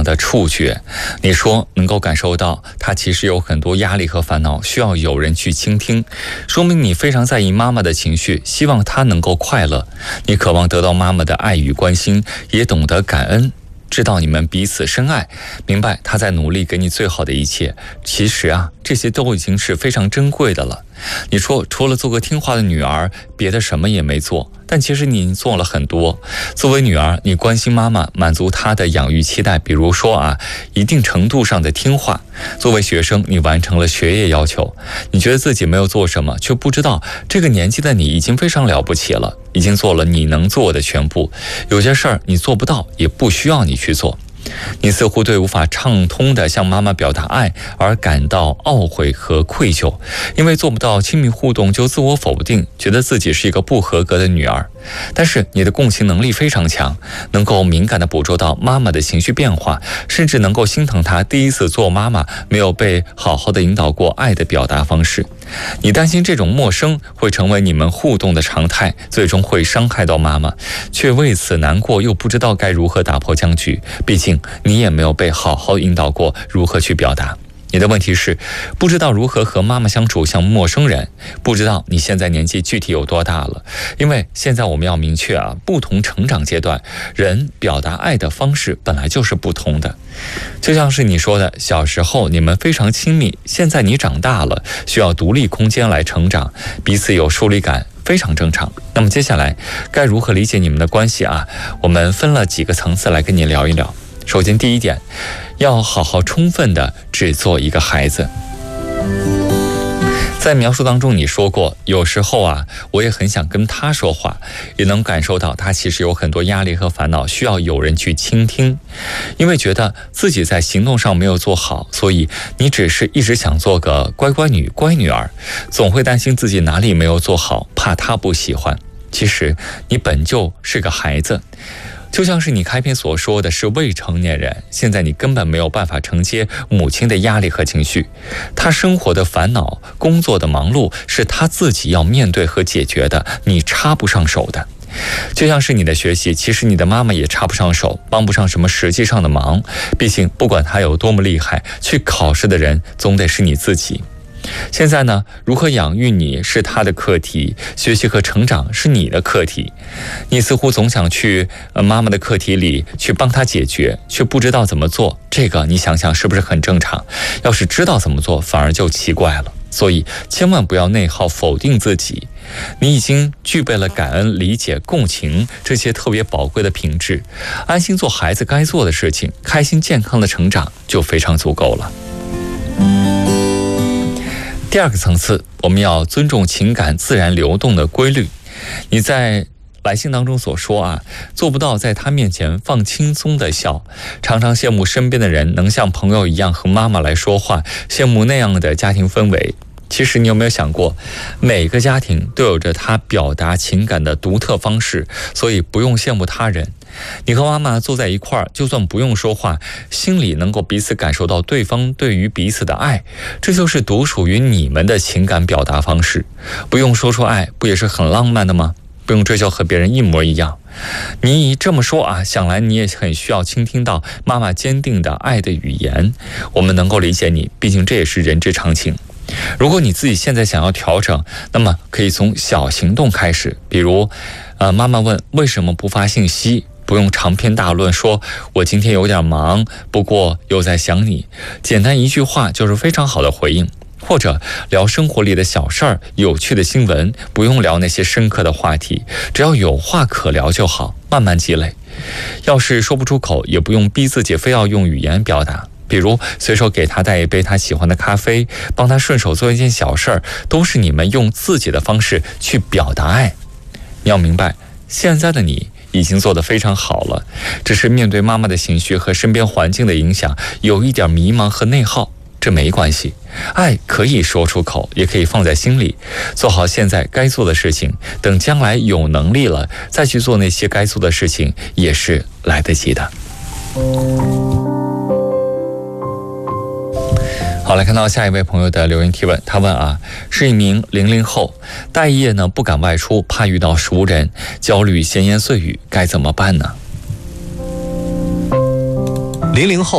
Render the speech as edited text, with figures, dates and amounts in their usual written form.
的触觉。你说能够感受到他其实有很多压力和烦恼，需要有人去倾听，说明你非常在意妈妈的情绪，希望她能够快乐。你渴望得到妈妈的爱与关心，也懂得感恩，知道你们彼此深爱，明白他在努力给你最好的一切。其实这些都已经是非常珍贵的了。你说除了做个听话的女儿，别的什么也没做，但其实你已经做了很多。作为女儿，你关心妈妈，满足她的养育期待，比如说一定程度上的听话。作为学生，你完成了学业要求，你觉得自己没有做什么，却不知道这个年纪的你已经非常了不起了，已经做了你能做的全部。有些事儿你做不到，也不需要你去做。你似乎对无法畅通地向妈妈表达爱而感到懊悔和愧疚，因为做不到亲密互动就自我否定，觉得自己是一个不合格的女儿。但是你的共情能力非常强，能够敏感地捕捉到妈妈的情绪变化，甚至能够心疼她第一次做妈妈没有被好好的引导过爱的表达方式。你担心这种陌生会成为你们互动的常态，最终会伤害到妈妈，却为此难过，又不知道该如何打破僵局。毕竟你也没有被好好引导过如何去表达。你的问题是不知道如何和妈妈相处像陌生人，不知道你现在年纪具体有多大了。因为现在我们要明确不同成长阶段人表达爱的方式本来就是不同的。就像是你说的，小时候你们非常亲密，现在你长大了，需要独立空间来成长，彼此有疏离感，非常正常。那么接下来该如何理解你们的关系我们分了几个层次来跟你聊一聊。首先第一点，要好好充分的只做一个孩子。在描述当中你说过，有时候我也很想跟他说话，也能感受到他其实有很多压力和烦恼，需要有人去倾听。因为觉得自己在行动上没有做好，所以你只是一直想做个乖乖女、乖女儿，总会担心自己哪里没有做好，怕他不喜欢。其实你本就是个孩子，就像是你开篇所说的是未成年人，现在你根本没有办法承接母亲的压力和情绪，他生活的烦恼、工作的忙碌是他自己要面对和解决的，你插不上手的。就像是你的学习，其实你的妈妈也插不上手，帮不上什么实际上的忙，毕竟不管她有多么厉害，去考试的人总得是你自己。现在呢，如何养育你是他的课题，学习和成长是你的课题。你似乎总想去妈妈的课题里去帮他解决，却不知道怎么做，这个你想想是不是很正常？要是知道怎么做，反而就奇怪了。所以千万不要内耗否定自己，你已经具备了感恩、理解、共情这些特别宝贵的品质，安心做孩子该做的事情，开心健康的成长就非常足够了。第二个层次，我们要尊重情感自然流动的规律。你在来信当中所说做不到在他面前放轻松的笑，常常羡慕身边的人能像朋友一样和妈妈来说话，羡慕那样的家庭氛围。其实你有没有想过，每个家庭都有着他表达情感的独特方式，所以不用羡慕他人。你和妈妈坐在一块儿，就算不用说话，心里能够彼此感受到对方对于彼此的爱，这就是独属于你们的情感表达方式。不用说出爱，不也是很浪漫的吗？不用追求和别人一模一样。你这么说想来你也很需要倾听到妈妈坚定的爱的语言。我们能够理解你，毕竟这也是人之常情。如果你自己现在想要调整，那么可以从小行动开始，比如妈妈问为什么不发信息，不用长篇大论说我今天有点忙，不过又在想你，简单一句话就是非常好的回应。或者聊生活里的小事儿、有趣的新闻，不用聊那些深刻的话题，只要有话可聊就好，慢慢积累。要是说不出口，也不用逼自己非要用语言表达，比如随手给他带一杯他喜欢的咖啡，帮他顺手做一件小事儿，都是你们用自己的方式去表达爱。你要明白，现在的你已经做得非常好了，只是面对妈妈的情绪和身边环境的影响，有一点迷茫和内耗，这没关系。爱可以说出口，也可以放在心里，做好现在该做的事情，等将来有能力了再去做那些该做的事情，也是来得及的。好，来看到下一位朋友的留言提问，他问是一名00后，待业呢不敢外出，怕遇到熟人，焦虑闲言碎语，该怎么办呢？ 00后